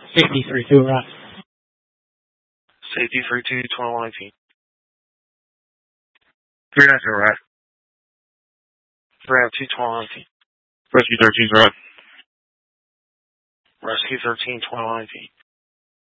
Safety 3-2, right. Safety 3-2, 1219. 390, right. 302, 1219. Rescue 13's right. Rescue 13, 1219.